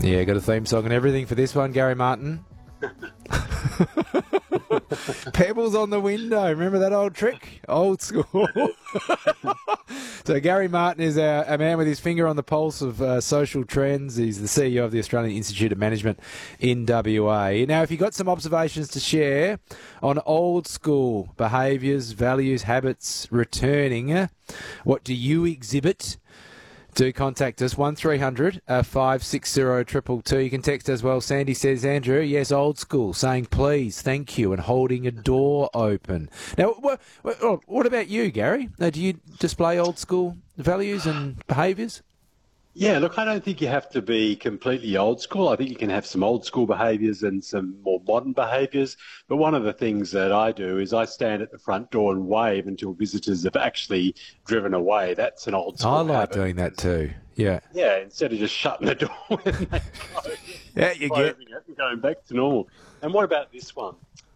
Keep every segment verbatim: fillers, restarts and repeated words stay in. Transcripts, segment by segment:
Yeah, got a theme song and everything for this one, Gary Martin. Pebbles on the window. Remember that old trick? Old school. So Gary Martin is a, a man with his finger on the pulse of uh, social trends. He's the C E O of the Australian Institute of Management in W A. Now, if you've got some observations to share on old school behaviours, values, habits returning, what do you exhibit? Do contact us, one three hundred five six zero two two two. You can text as well. Sandy says, Andrew, yes, old school, saying please, thank you, and holding a door open. Now, what, what, what about you, Gary? Now, do you display old school values and behaviours? Yeah, look, I don't think you have to be completely old school. I think you can have some old school behaviours and some more modern behaviours. But one of the things that I do is I stand at the front door and wave until visitors have actually driven away. That's an old school I like habit. doing that too, yeah. Yeah, instead of just shutting the door when they close, Yeah, you get closing it and going back to normal. And what about this one?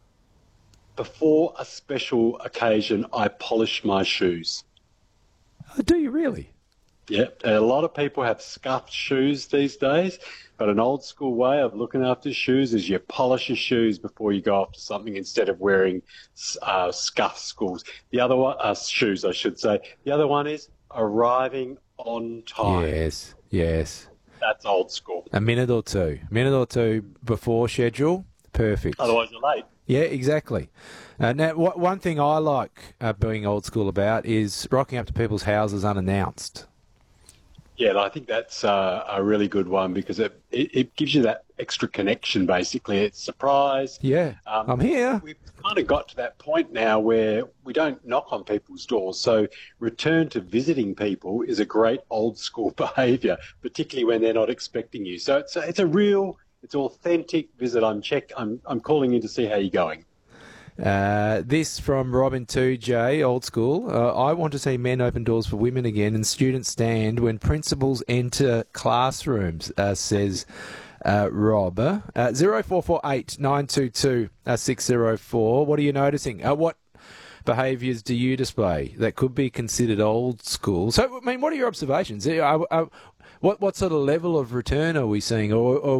Before a special occasion, I polish my shoes. Oh, do you really? Yeah, a lot of people have scuffed shoes these days, but an old school way of looking after shoes is you polish your shoes before you go after something instead of wearing uh, scuffed schools. The other one, uh, shoes, I should say. The other one is arriving on time. Yes, yes. That's old school. A minute or two. A minute or two before schedule, perfect. Otherwise you're late. Yeah, exactly. Uh, now, wh- one thing I like uh, being old school about is rocking up to people's houses unannounced. Yeah, I think that's uh, a really good one because it, it, it gives you that extra connection, basically. It's surprise. Yeah, um, I'm here. We've kind of got to that point now where we don't knock on people's doors. So return to visiting people is a great old school behaviour, particularly when they're not expecting you. So it's a, it's a real, it's authentic visit. I'm check. I'm I'm calling in to see how you're going. Uh, this from Robin two J, old school. Uh, I want to see men open doors for women again and students stand when principals enter classrooms, uh, says uh, Rob. Uh, zero four four eight nine two two six zero four. What are you noticing? Uh, what behaviours do you display that could be considered old school? So, I mean, what are your observations? Uh, uh, what, what sort of level of return are we seeing? Or, or